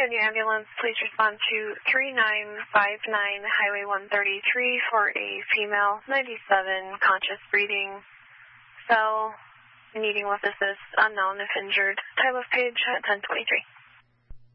Pioneer Ambulance, please respond to 3959 Highway 133 for a female, 97, conscious breathing, cell, needing with assist, unknown if injured. Time of page at 10:23.